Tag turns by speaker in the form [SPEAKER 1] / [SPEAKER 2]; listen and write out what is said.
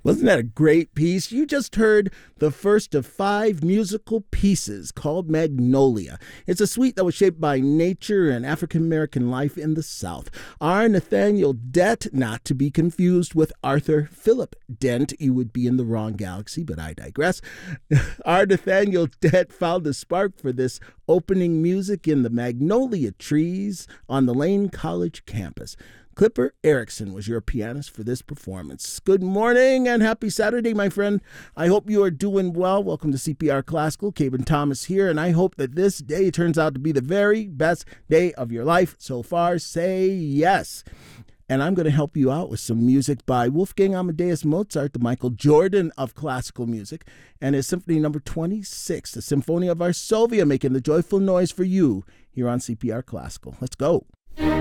[SPEAKER 1] Wasn't that a great piece? You just heard the first of 5 musical pieces called Magnolia. It's a suite that was shaped by nature and African-American life in the South. Our Nathaniel Dent, not to be confused with Arthur Philip Dent. You would be in the wrong galaxy, but I digress. Our Nathaniel Dent found a spark for this opening music in the magnolia trees on the Lane College campus. Clipper Erickson was your pianist for this performance. Good morning and happy Saturday, my friend. I hope you are doing well. Welcome to CPR Classical. Caben Thomas here, and I hope that this day turns out to be the very best day of your life. So far, say yes. And I'm going to help you out with some music by Wolfgang Amadeus Mozart, the Michael Jordan of classical music, and his Symphony Number 26, the Symphonia of Varsovia, making the joyful noise for you here on CPR Classical. Let's go.